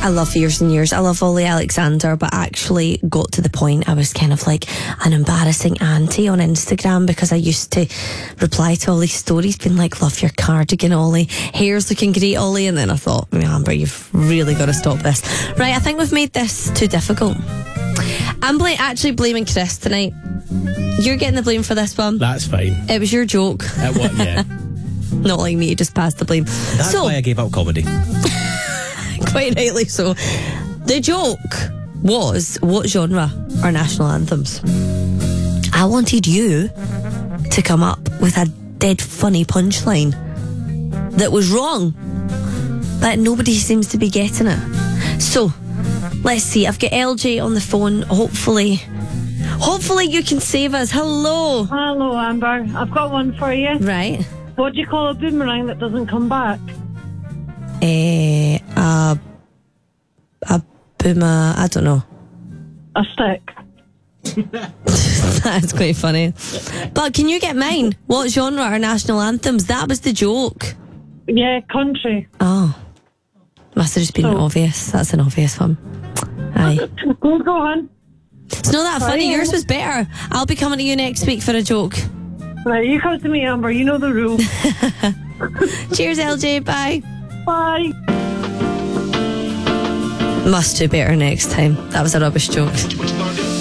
I love Years and Years. I love Ollie Alexander, but actually got to the point I was kind of like an embarrassing auntie on Instagram because I used to reply to all these stories being like, love your cardigan, Ollie. Hair's looking great, Ollie. And then I thought, Amber, you've really got to stop this. Right, I think we've made this too difficult. I'm actually blaming Chris tonight. You're getting the blame for this one. That's fine. It was your joke. What? Yeah. Not like me, just pass the blame. That's why I gave up comedy. Quite rightly so. The joke was, what genre are national anthems? I wanted you to come up with a dead funny punchline that was wrong, but nobody seems to be getting it. So, let's see. I've got LJ on the phone. Hopefully you can save us. Hello. Hello, Amber. I've got one for you. Right. What do you call a boomerang that doesn't come back? A boomer, I don't know. A stick. That's quite funny. But can you get mine? What genre are national anthems? That was the joke. Yeah, country. Oh. Must have just been obvious. That's an obvious one. Aye. Go on. It's not that funny. Yours was better. I'll be coming to you next week for a joke. Right, you come to me, Amber. You know the rule. Cheers, LJ. Bye. Bye. Must do better next time. That was a rubbish joke.